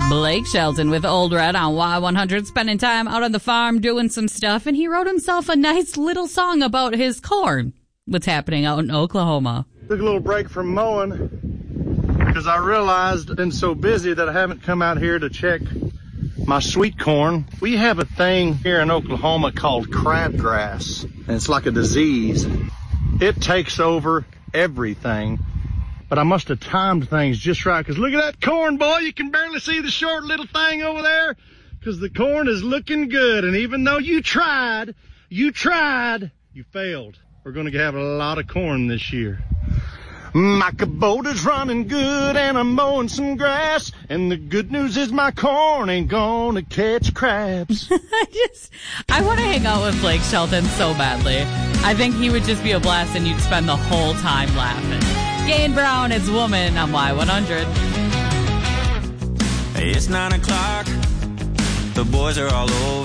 Blake Shelton with Old Red on Y100, spending time out on the farm doing some stuff, and he wrote himself a nice little song about his corn. What's happening out in Oklahoma? Took a little break from mowing because I realized I've been so busy that I haven't come out here to check my sweet corn. We have a thing here in Oklahoma called crabgrass, and it's like a disease. It takes over everything. But I must have timed things just right, because look at that corn, boy. You can barely see the short little thing over there because the corn is looking good. And even though you tried, you failed. We're going to have a lot of corn this year. My Kubota's running good and I'm mowing some grass. And the good news is my corn ain't gonna catch crabs. I want to hang out with Blake Shelton so badly. I think he would just be a blast and you'd spend the whole time laughing. Gain Brown, it's Woman on Y100. Hey, it's 9 o'clock. The boys are all over.